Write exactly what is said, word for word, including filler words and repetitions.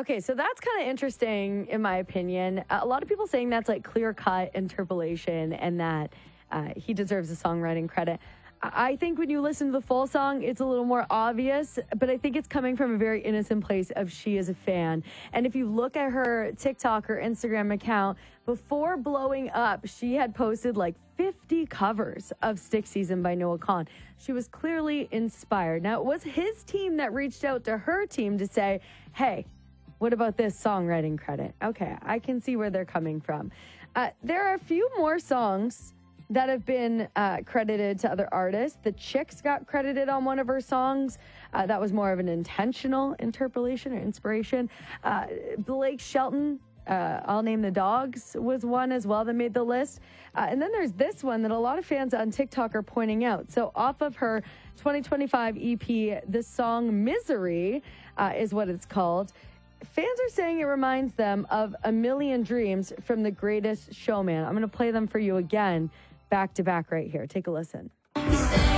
Okay, so that's kind of interesting, in my opinion. A lot of people saying that's like clear-cut interpolation and that uh, he deserves a songwriting credit. I think when you listen to the full song, it's a little more obvious, but I think it's coming from a very innocent place of she is a fan. And if you look at her TikTok or Instagram account, before blowing up, she had posted like fifty covers of Stick Season by Noah Kahan. She was clearly inspired. Now, it was his team that reached out to her team to say, hey, what about this songwriting credit? Okay, I can see where they're coming from. Uh, there are a few more songs that have been uh, credited to other artists. The Chicks got credited on one of her songs. Uh, that was more of an intentional interpolation or inspiration. Uh, Blake Shelton, uh, I'll Name the Dogs, was one as well that made the list. Uh, and then there's this one that a lot of fans on TikTok are pointing out. So off of her twenty twenty-five E P, the song Misery uh, is what it's called. Fans are saying it reminds them of A Million Dreams from The Greatest Showman. I'm going to play them for you again, back to back right here. Take a listen.